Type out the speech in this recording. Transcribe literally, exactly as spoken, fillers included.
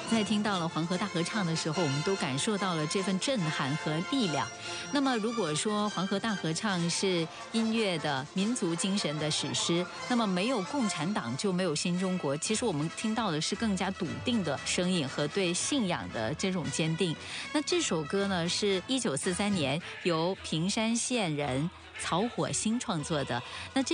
在听到了黄河大合唱的时候，我们都感受到了这份震撼和力量。那么如果说黄河大合唱是音乐的民族精神的史诗，那么没有共产党就没有新中国。其实我们听到的是更加笃定的声音和对信仰的这种坚定。那这首歌呢，是一九四三年由屏山县人曹火星创作的。那这